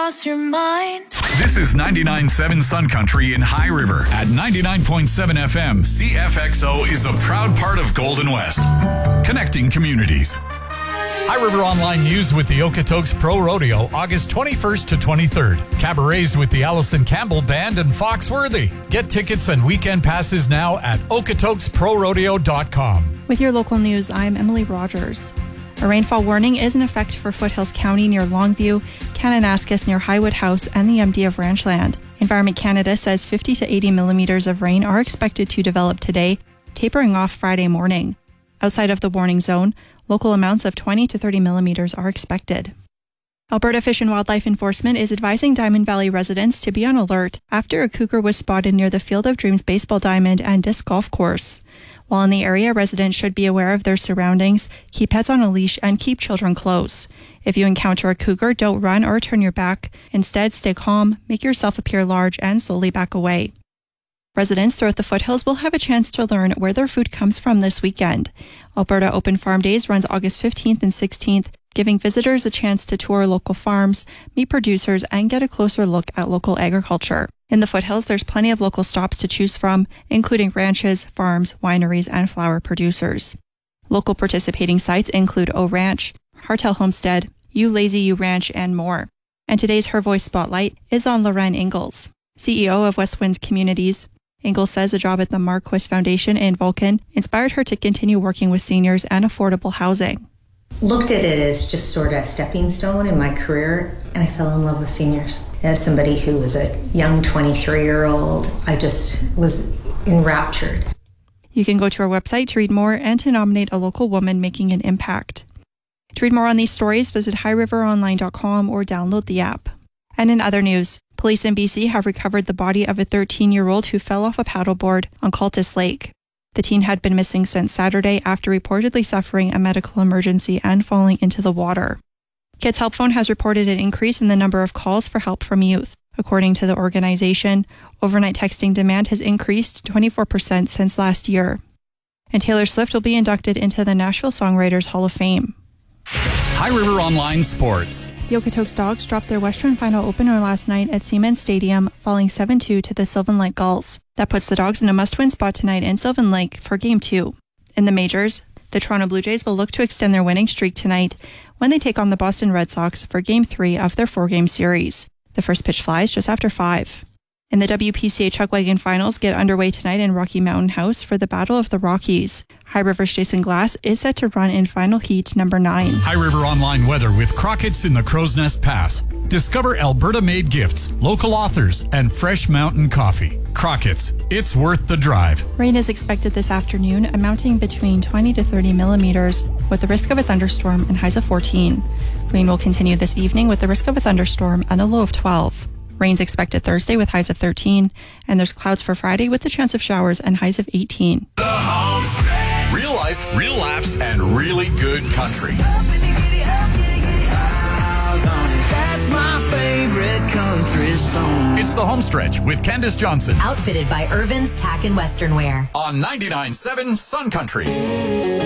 cross your mind. This is 99.7 Sun Country in High River. At 99.7 FM, CFXO is a proud part of Golden West, connecting communities. High River Online News with the Okotoks Pro Rodeo, August 21st to 23rd. Cabarets with the Allison Campbell Band and Foxworthy. Get tickets and weekend passes now at okotokesprorodeo.com. With your local news, I'm Emily Rogers. A rainfall warning is in effect for Foothills County near Longview, Kananaskis near Highwood House, and the MD of Ranchland. Environment Canada says 50 to 80 millimeters of rain are expected to develop today, tapering off Friday morning. Outside of the warning zone, local amounts of 20 to 30 millimeters are expected. Alberta Fish and Wildlife Enforcement is advising Diamond Valley residents to be on alert after a cougar was spotted near the Field of Dreams baseball diamond and disc golf course. While in the area, residents should be aware of their surroundings, keep pets on a leash, and keep children close. If you encounter a cougar, don't run or turn your back. Instead, stay calm, make yourself appear large, and slowly back away. Residents throughout the foothills will have a chance to learn where their food comes from this weekend. Alberta Open Farm Days runs August 15th and 16th, giving visitors a chance to tour local farms, meet producers, and get a closer look at local agriculture. In the foothills, there's plenty of local stops to choose from, including ranches, farms, wineries, and flower producers. Local participating sites include O Ranch, Hartel Homestead, You Lazy You Ranch, and more. And today's Her Voice Spotlight is on Lorraine Ingalls, CEO of West Winds Communities. Ingalls says a job at the Marquis Foundation in Vulcan inspired her to continue working with seniors and affordable housing. Looked at it as just sort of a stepping stone in my career, and I fell in love with seniors. As somebody who was a young 23-year-old, I just was enraptured. You can go to our website to read more and to nominate a local woman making an impact. To read more on these stories, visit highriveronline.com or download the app. And in other news, police in BC have recovered the body of a 13-year-old who fell off a paddleboard on Cultus Lake. The teen had been missing since Saturday after reportedly suffering a medical emergency and falling into the water. Kids Help Phone has reported an increase in the number of calls for help from youth. According to the organization, overnight texting demand has increased 24% since last year. And Taylor Swift will be inducted into the Nashville Songwriters Hall of Fame. High River Online Sports. The Okotoks Dogs dropped their Western Final opener last night at Siemens Stadium, falling 7-2 to the Sylvan Lake Gulls. That puts the Dogs in a must-win spot tonight in Sylvan Lake for Game 2. In the majors, the Toronto Blue Jays will look to extend their winning streak tonight when they take on the Boston Red Sox for Game 3 of their 4-game series. The first pitch flies just after 5. And the WPCA Chuckwagon Finals get underway tonight in Rocky Mountain House for the Battle of the Rockies. High River's Jason Glass is set to run in Final Heat number 9. High River Online weather with Crockett's in the Crow's Nest Pass. Discover Alberta-made gifts, local authors, and fresh mountain coffee. Crockett's, it's worth the drive. Rain is expected this afternoon, amounting between 20 to 30 millimeters, with the risk of a thunderstorm and highs of 14. Rain will continue this evening with the risk of a thunderstorm and a low of 12. Rain's expected Thursday with highs of 13, and there's clouds for Friday with the chance of showers and highs of 18. Real life, real laughs, and really good country. That's my favorite country song. It's the home stretch with Candace Johnson. Outfitted by Irvin's Tack and Western Wear. On 99.7 Sun Country.